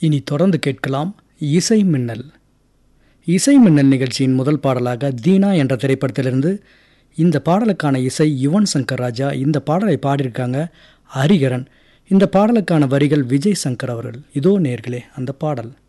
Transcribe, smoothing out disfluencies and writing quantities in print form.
இனி தொடர்ந்து கேட்கலாம் இசை மின்னல். இசை மின்னல் நிகழ்ச்சியின் முதல் பாடலாக தீனா என்ற திரைப்படத்திலிருந்து இந்த பாடலுக்கான இசை யுவன் சங்கர் ராஜா. இந்த பாடலை பாடியிருக்காங்க ஹரிகரன். இந்த பாடலுக்கான வரிகள் விஜய் சங்கர் அவர்கள். இதோ நேர்களே அந்த பாடல்.